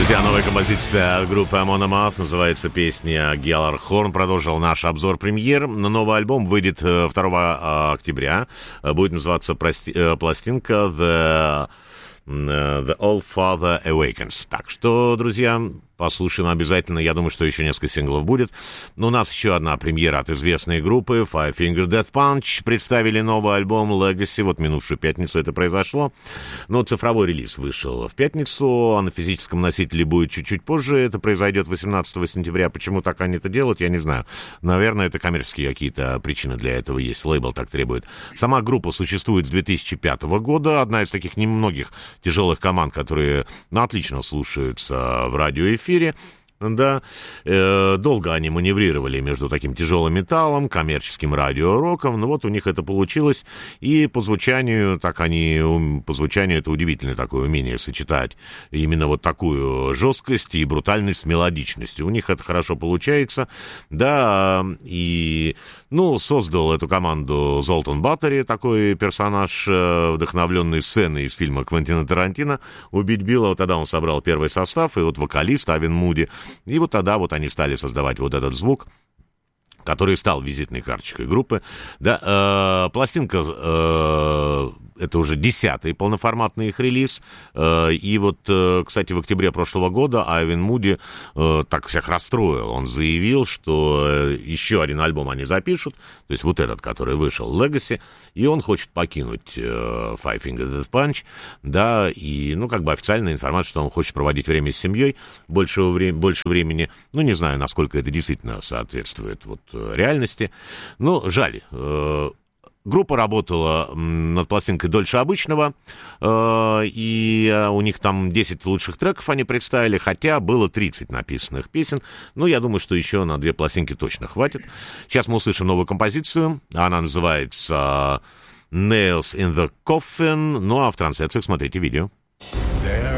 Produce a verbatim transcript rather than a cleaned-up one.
Друзья, новая композиция группы Amon Amarth, называется песня «Gjallarhorn». Продолжил наш обзор премьер. Новый альбом выйдет второго октября. Будет называться пластинка «The, The All Father Awakens». Так что, друзья, послушаем обязательно. Я думаю, что еще несколько синглов будет. Но у нас еще одна премьера от известной группы Five Finger Death Punch. Представили новый альбом Legacy. Вот минувшую пятницу это произошло. Но цифровой релиз вышел в пятницу, а на физическом носителе будет чуть-чуть позже. Это произойдет восемнадцатого сентября. Почему так они это делают, я не знаю. Наверное, это коммерческие какие-то причины для этого есть. Лейбл так требует. Сама группа существует с две тысячи пятого года. Одна из таких немногих тяжелых команд, которые ну, отлично слушаются в радиоэфире. Да, э, долго они маневрировали между таким тяжелым металлом, коммерческим радио-роком, но вот у них это получилось, и по звучанию, так они, по звучанию это удивительное такое умение сочетать именно вот такую жесткость и брутальность с мелодичностью. У них это хорошо получается, да, и, ну, создал эту команду Золтан Баттери, такой персонаж, вдохновленный сценой из фильма Квентина Тарантино «Убить Билла». Вот тогда он собрал первый состав, и вот вокалист Авен Муди. И вот тогда вот они стали создавать вот этот звук, который стал визитной карточкой группы. Да, э, пластинка, э, это уже десятый полноформатный их релиз. Э, и вот, э, кстати, в октябре прошлого года Авен Муди э, так всех расстроил. Он заявил, что э, еще один альбом они запишут, то есть вот этот, который вышел, Legacy, и он хочет покинуть э, Five Finger Death Punch, да, и, ну, как бы официальная информация, что он хочет проводить время с семьей больше, вре- больше времени. Ну, не знаю, насколько это действительно соответствует вот реальности. Ну, жаль. Группа работала над пластинкой дольше обычного, и у них там десять лучших треков они представили, хотя было тридцать написанных песен. Ну, я думаю, что еще на две пластинки точно хватит. Сейчас мы услышим новую композицию. Она называется «Nails in the Coffin». Ну, а в трансляциях смотрите видео. There